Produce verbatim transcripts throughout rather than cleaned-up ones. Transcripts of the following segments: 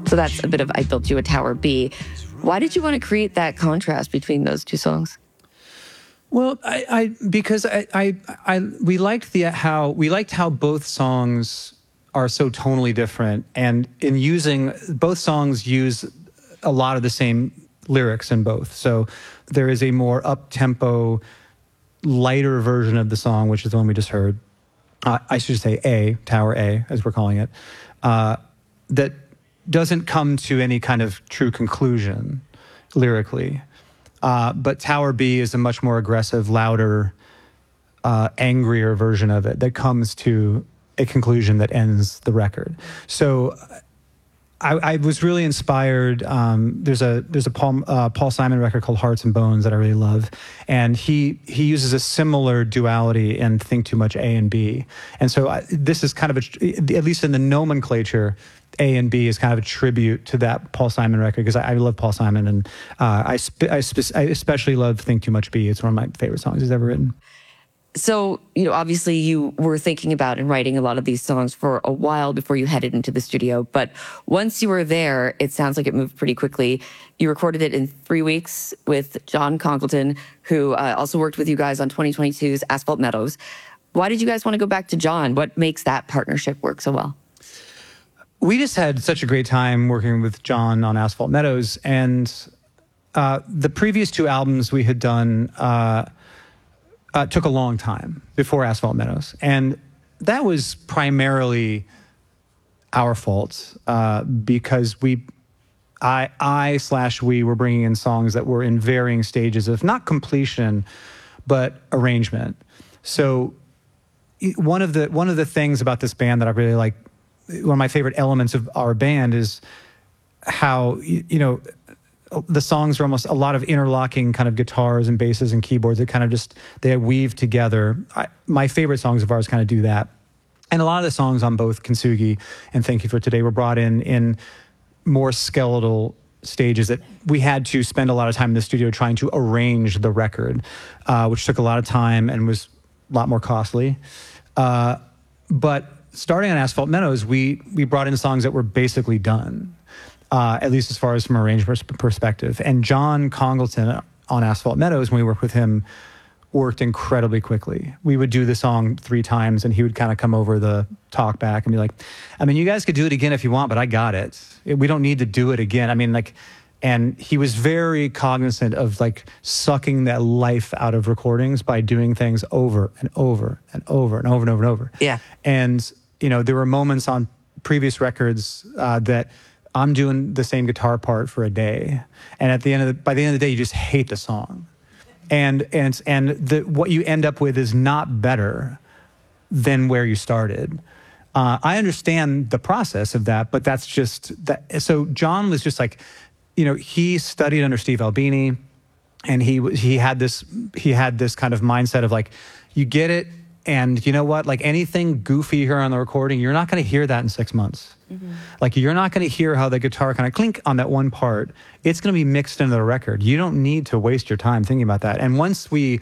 So that's a bit of I Built You a Tower B. Why did you want to create that contrast between those two songs? Well, I, I because I, I, I, we liked the how we liked how both songs are so tonally different, and in using both songs use a lot of the same lyrics in both. So there is a more up-tempo, lighter version of the song, which is the one we just heard. Uh, I should say A, Tower A, as we're calling it, uh, that doesn't come to any kind of true conclusion lyrically. Uh, but Tower B is a much more aggressive, louder, uh, angrier version of it that comes to a conclusion that ends the record. So I, I was really inspired. Um, there's a there's a Paul uh, Paul Simon record called Hearts and Bones that I really love, and he he uses a similar duality in Think Too Much A and B. And so I, this is kind of a, at least in the nomenclature, A and B is kind of a tribute to that Paul Simon record, because I, I love Paul Simon, and uh, I, spe I, spe I especially love Think Too Much B. It's one of my favorite songs he's ever written. So, you know, obviously you were thinking about and writing a lot of these songs for a while before you headed into the studio. But once you were there, it sounds like it moved pretty quickly. You recorded it in three weeks with John Congleton, who uh, also worked with you guys on twenty twenty-two's Asphalt Meadows. Why did you guys want to go back to John? What makes that partnership work so well? We just had such a great time working with John on Asphalt Meadows. And uh, the previous two albums we had done uh, uh, took a long time before Asphalt Meadows. And that was primarily our fault uh, because we, I, I slash we were bringing in songs that were in varying stages of not completion, but arrangement. So one of the, one of the things about this band that I really like, one of my favorite elements of our band is how, you know, the songs are almost a lot of interlocking kind of guitars and basses and keyboards that kind of just, they weave together. I, my favorite songs of ours kind of do that. And a lot of the songs on both Kintsugi and Thank You for Today were brought in in more skeletal stages that we had to spend a lot of time in the studio trying to arrange the record, uh, which took a lot of time and was a lot more costly. Uh, but starting on Asphalt Meadows, we we brought in songs that were basically done, uh, at least as far as from arrangement perspective. And John Congleton on Asphalt Meadows, when we worked with him, worked incredibly quickly. We would do the song three times, and he would kind of come over the talk back and be like, I mean, you guys could do it again if you want, but I got it. We don't need to do it again. I mean, like, and he was very cognizant of like sucking that life out of recordings by doing things over and over and over and over and over and over. Yeah. And, you know, there were moments on previous records uh, that I'm doing the same guitar part for a day. And at the end of the, by the end of the day, you just hate the song. And, and, and the, what you end up with is not better than where you started. Uh, I understand the process of that, but that's just that. So John was just like, you know, he studied under Steve Albini, and he he had this he had this kind of mindset of like, you get it, and you know what, like anything goofy here on the recording, you're not going to hear that in six months. Mm-hmm. Like you're not going to hear how the guitar kind of clink on that one part. It's going to be mixed into the record. You don't need to waste your time thinking about that. And once we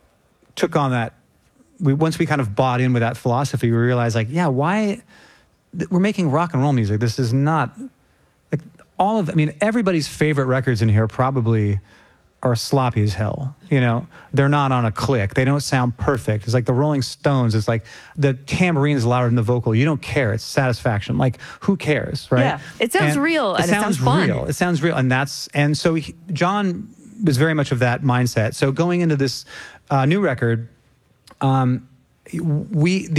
took on that, we once we kind of bought in with that philosophy, we realized like, yeah, why we're making rock and roll music. This is not like. All of, I mean, everybody's favorite records in here probably are sloppy as hell. You know, they're not on a click. They don't sound perfect. It's like the Rolling Stones. It's like the tambourine is louder than the vocal. You don't care. It's satisfaction. Like, who cares, right? Yeah, it sounds and real, and it sounds, it sounds fun. real. It sounds real, and that's and so he, John was very much of that mindset. So going into this uh, new record, um, we.